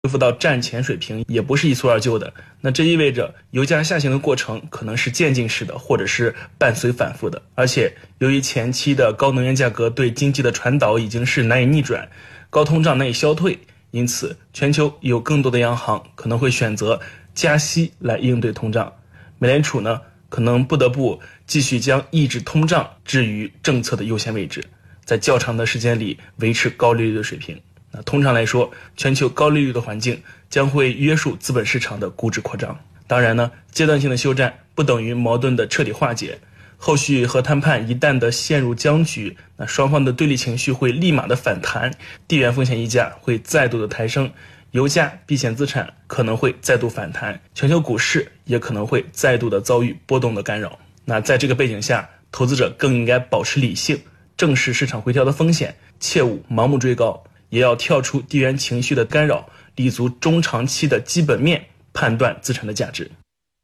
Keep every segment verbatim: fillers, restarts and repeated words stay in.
恢复到战前水平也不是一蹴而就的。那这意味着油价下行的过程可能是渐进式的，或者是伴随反复的。而且由于前期的高能源价格对经济的传导已经是难以逆转，高通胀难以消退，因此全球有更多的央行可能会选择加息来应对通胀。美联储呢，可能不得不继续将抑制通胀置于政策的优先位置，在较长的时间里维持高利率的水平。那通常来说，全球高利率的环境将会约束资本市场的估值扩张。当然呢，阶段性的休战不等于矛盾的彻底化解。后续和谈判一旦的陷入僵局，那双方的对立情绪会立马的反弹，地缘风险溢价会再度的抬升，油价、避险资产可能会再度反弹，全球股市也可能会再度的遭遇波动的干扰。那在这个背景下，投资者更应该保持理性，正视市场回调的风险，切勿盲目追高，也要跳出地缘情绪的干扰，立足中长期的基本面，判断资产的价值。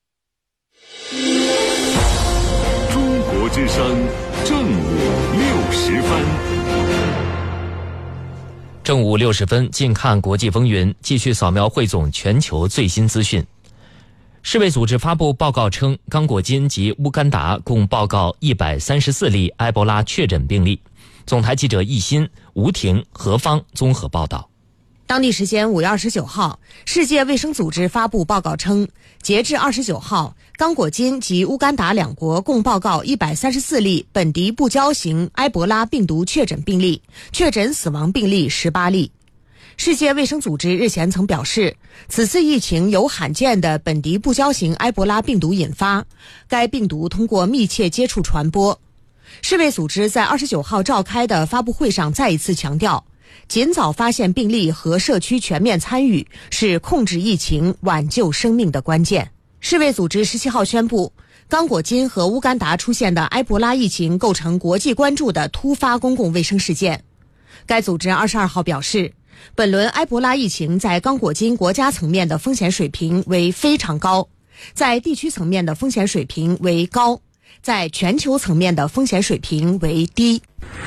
中国之声正午六十分， 正午六十分，近看国际风云，继续扫描汇总全球最新资讯。世卫组织发布报告称，刚果金及乌干达共报告一百三十四例埃博拉确诊病例。总台记者易鑫、吴婷、何芳综合报道。 当地时间五月二十九号，世界卫生组织发布报告称，截至二十九号，刚果金及乌干达两国共报告一百三十四例本地不交型埃博拉病毒确诊病例，确诊死亡病例十八例。世界卫生组织日前曾表示，此次疫情由罕见的本地不交型埃博拉病毒引发，该病毒通过密切接触传播。世卫组织在二十九号召开的发布会上再一次强调，尽早发现病例和社区全面参与是控制疫情、挽救生命的关键。世卫组织十七号宣布，刚果金和乌干达出现的埃博拉疫情构成国际关注的突发公共卫生事件。该组织二十二号表示，本轮埃博拉疫情在刚果金国家层面的风险水平为非常高，在地区层面的风险水平为高，在全球层面的风险水平为低。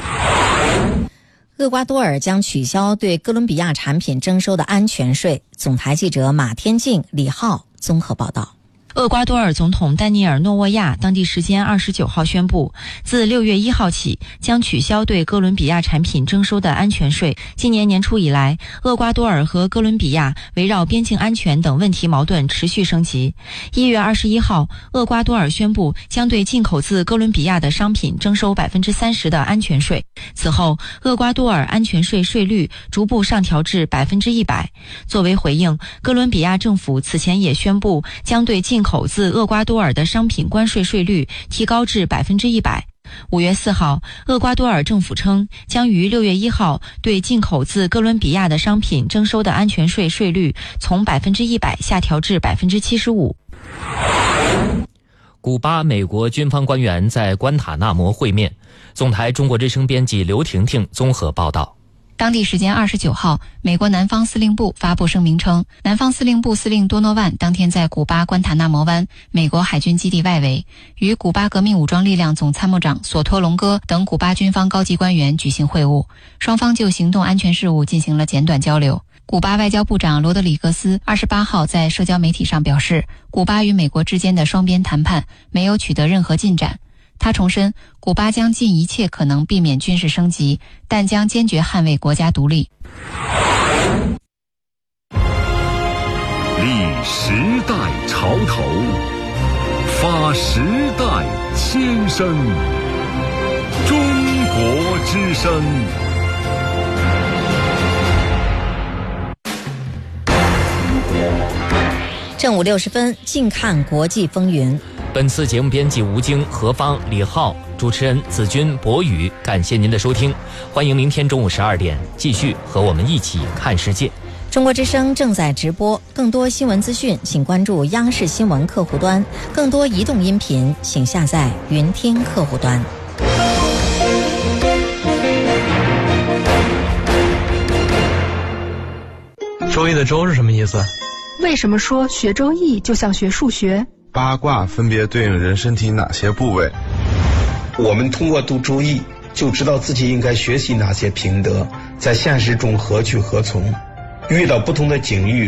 厄瓜多尔将取消对哥伦比亚产品征收的安全税。总台记者马天静、李浩综合报道。 厄瓜多尔总统丹尼尔·诺沃亚当地时间二十九号宣布，自六月一号起将取消对哥伦比亚产品征收的安全税。今年年初以来，厄瓜多尔和哥伦比亚围绕边境安全等问题矛盾持续升级。一月二十一号，厄瓜多尔宣布将对进口自哥伦比亚的商品征收百分之三十的安全税。此后，厄瓜多尔安全税税率逐步上调至百分之一百。作为回应，哥伦比亚政府此前也宣布将对进口自厄瓜多尔的商品关税税率提高至百分之一百。五月四号，厄瓜多尔政府称将于六月一号对进口自哥伦比亚的商品征收的安全税税率从百分之一百下调至百分之七十五。 古巴美国军方官员在关塔那摩会面。总台中国之声编辑刘婷婷综合报道。 当地时间二十九号，美国南方司令部发布声明称，南方司令部司令多诺万当天在古巴关塔那摩湾美国海军基地外围，与古巴革命武装力量总参谋长索托隆戈等古巴军方高级官员举行会晤，双方就行动安全事务进行了简短交流。古巴外交部长罗德里格斯二十八号在社交媒体上表示，古巴与美国之间的双边谈判没有取得任何进展。他重申，古巴将尽一切可能避免军事升级，但将坚决捍卫国家独立。 立时代潮头，发时代千声。中国之声。 正午六十分，近看国际风云。 本次节目编辑吴京、何芳、李浩，主持人子君、博宇，感谢您的收听，欢迎明天中午十二点继续和我们一起看世界。 中国之声正在直播，更多新闻资讯请关注央视新闻客户端，更多移动音频请下载云听客户端。 周易的周是什么意思？ 为什么说学周易就像学数学？ 八卦分别对应人身体哪些部位？ 我们通过读周易就知道自己应该学习哪些品德，在现实中何去何从。 遇到不同的境遇